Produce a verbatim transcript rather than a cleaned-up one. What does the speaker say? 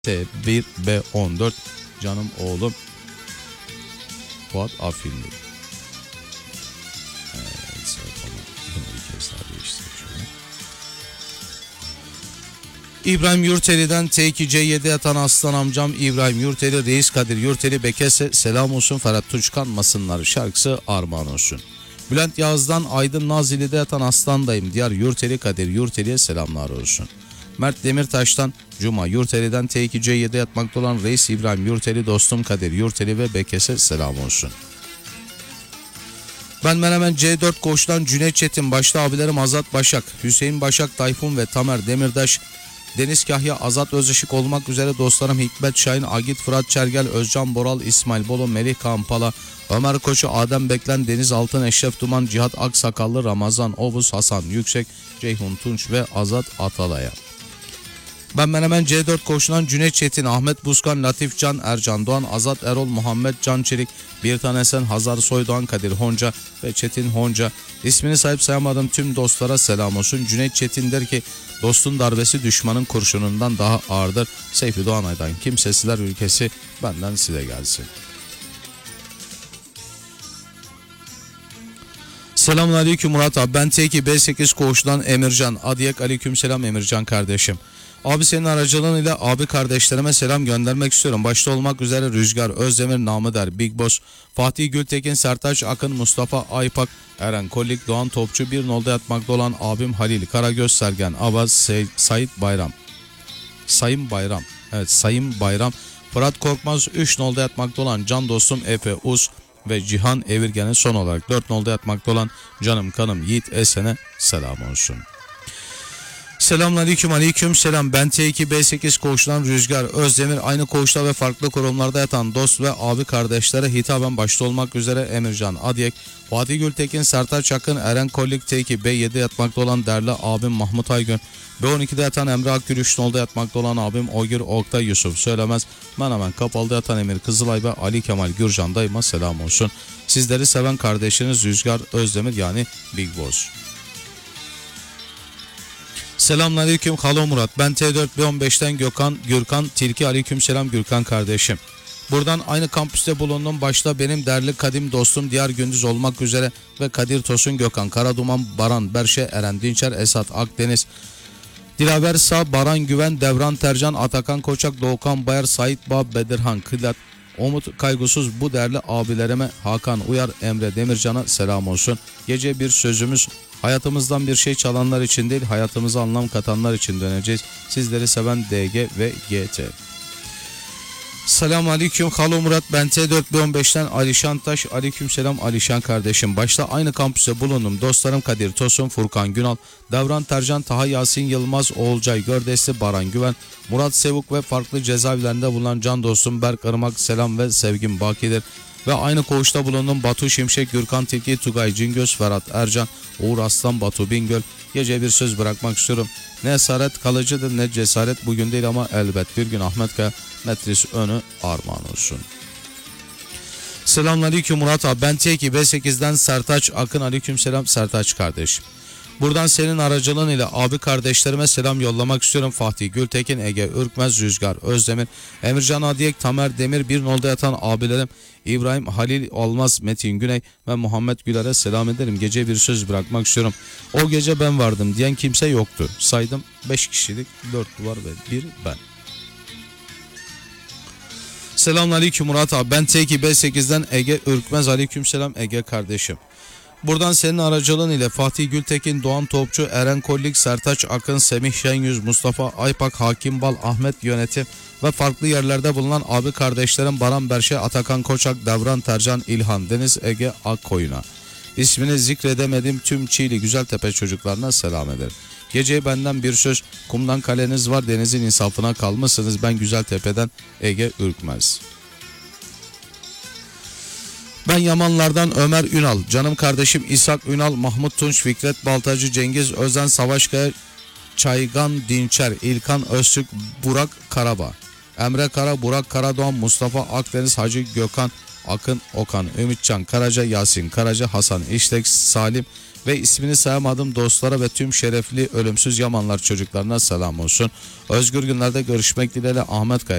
T bir B on dört canım oğlum Fuat Afilli. Evet, bunu bir kez daha değiştireceğim. İbrahim Yurteli'den T iki C yedi yatan aslan amcam İbrahim Yurteli, Reis Kadir Yurteli Bekes'e selam olsun. Ferhat Tunçkan Masınlar şarkısı armağan olsun. Bülent Yağız'dan Aydın Nazilli'de yatan aslandayım. Diyar Yurteli Kadir Yurteli'ye selamlar olsun. Mert Demirtaş'tan Cuma Yurteli'den T iki C yedi yatmakta olan Reis İbrahim Yurteli, dostum Kadir Yurteli ve Bekes'e selam olsun. Ben Menemen C dört Koç'tan Cüneyt Çetin, başta abilerim Azat Başak, Hüseyin Başak, Tayfun ve Tamer Demirtaş, Deniz Kahya, Azat Özışık olmak üzere dostlarım Hikmet Şahin, Agit Fırat Çergel, Özcan Boral, İsmail Bolo, Melih Kampala, Ömer Koçu, Adem Beklen, Deniz Altın, Eşref Duman, Cihat Aksakallı, Ramazan Ovuz, Hasan Yüksek, Ceyhun Tunç ve Azat Atalay'a. Ben Menemen C dört Koç'tan Cüneyt Çetin, Ahmet Buskan, Latif Can, Ercan Doğan, Azat Erol, Muhammed Can Çelik, Bir Tanesen, Hazar Soydoğan, Kadir Honca ve Çetin Honca. İsmini sahip sayamadığım tüm dostlara selam olsun. Cüneyt Çetin der ki, dostun darbesi düşmanın kurşunundan daha ağırdır. Seyfi Doğanay'dan Kimsesizler Ülkesi benden size gelsin. Selamünaleyküm Murat abi. Ben T iki B sekiz Koğuş'tan Emircan. Adiyek aleykümselam Emircan kardeşim. Abi senin aracılığıyla abi kardeşlerime selam göndermek istiyorum. Başta olmak üzere Rüzgar, Özdemir, Namıder, Big Boss, Fatih Gültekin, Sertaç Akın, Mustafa Aypak, Eren Kollik, Doğan Topçu, bir nolda yatmakta olan abim Halil, Karagöz Sergen, Avaz, Sey, Sait Bayram, Sayın Bayram, evet Sayın Bayram, Fırat Korkmaz, üç nolda yatmakta olan can dostum Efe Uz ve Cihan Evirgen'e son olarak dört nolda yatmakta olan canım kanım Yiğit Esen'e selam olsun. Selamünaleyküm, aleyküm selam. Ben T iki B sekiz Koğuş'tan Rüzgar, Özdemir, aynı koğuşta ve farklı kurumlarda yatan dost ve abi kardeşlere hitaben başta olmak üzere Emircan Adiyek, Fatih Gültekin, Sertaç Akın, Eren Kollik, T iki B yedi yatmakta olan değerli abim Mahmut Aygün, B on ikide yatan Emre Akgül, üç nolda yatmakta olan abim Ogür Oktay Yusuf Söylemez, Menemen Kapalı'da yatan Emir Kızılay ve Ali Kemal Gürcan dayıma selam olsun. Sizleri seven kardeşiniz Rüzgar Özdemir yani Big Boss. Selamünaleyküm Halo Murat. Ben T dört B on beşten Gökhan Gürkan Tilki, aleykümselam Gürkan kardeşim. Buradan aynı kampüste bulundum. Başta benim değerli kadim dostum Diyar Gündüz olmak üzere ve Kadir Tosun, Gökhan Karaduman, Baran Berşe, Eren Dinçer, Esat Akdeniz, Dilaver Sağ, Baran Güven, Devran Tercan, Atakan Koçak, Doğukan Bayar, Sait Bağ, Bedirhan Kılat, Umut Kaygusuz, bu değerli abilerime Hakan Uyar, Emre Demircan'a selam olsun. Gece bir sözümüz, hayatımızdan bir şey çalanlar için değil, hayatımıza anlam katanlar için döneceğiz. Sizleri seven D G ve G T. Selamünaleyküm Halo Murat. Ben T dört B on beşten Alişan Taş, aleykümselam Alişan kardeşim. Başta aynı kampüste bulundum. Dostlarım Kadir Tosun, Furkan Günal, Devran Tercan, Taha Yasin Yılmaz, Oğulcay Gördesli, Baran Güven, Murat Sevuk ve farklı cezaevlerinde bulunan can dostum Berk Irmak, selam ve sevgim bakidir. Ve aynı koğuşta bulundum. Batu Şimşek, Gürkan Tilki, Tugay Cingöz, Ferhat Ercan, Uğur Aslan, Batu Bingöl. Gece bir söz bırakmak istiyorum. Ne esaret kalıcıdır ne cesaret, bugün değil ama elbet bir gün Ahmet Kaya, Metris önü armağan olsun. Selamünaleyküm Murat abi. Ben T iki B sekizden Sertaç Akın, aleykümselam Sertaç kardeşim. Buradan senin aracılığın ile abi kardeşlerime selam yollamak istiyorum. Fatih Gültekin, Ege Ürkmez, Rüzgar Özdemir, Emircan Adiyek, Tamer Demir, bir nolda yatan abilerim İbrahim Halil Olmaz, Metin Güney ve Muhammed Güler'e selam ederim. Gece bir söz bırakmak istiyorum. O gece ben vardım diyen kimse yoktu. Saydım beş kişilik, dört duvar ve bir ben. Selamünaleyküm Murat abi. Ben T iki B sekizden Ege Ürkmez, aleykümselam Ege kardeşim. Buradan senin aracılığın ile Fatih Gültekin, Doğan Topçu, Eren Kollik, Sertaç Akın, Semih Şenyüz, Mustafa Aypak, Hakim Bal, Ahmet Yönetim ve farklı yerlerde bulunan abi kardeşlerim Baran Berşe, Atakan Koçak, Devran Tercan, İlhan Deniz, Ege Akkoyun'a. İsmini zikredemediğim tüm Çiğli Güzeltepe çocuklarına selam ederim. Geceye benden bir söz, kumdan kaleniz var, denizin insafına kalmışsınız. Ben Güzeltepe'den Ege Ürkmez. Ben Yamanlardan Ömer Ünal, canım kardeşim İshak Ünal, Mahmut Tunç, Fikret Baltacı, Cengiz Özen, Savaşkaya, Çaygan Dinçer, İlkan Öztürk, Burak Karabağ, Emre Kara, Burak Karadoğan, Mustafa Akdeniz, Hacı Gökhan, Akın Okan, Ümitcan Karaca, Yasin Karaca, Hasan İştek, Salim ve ismini sayamadığım dostlara ve tüm şerefli ölümsüz Yamanlar çocuklarına selam olsun. Özgür günlerde görüşmek dileğiyle, Ahmet Kaya.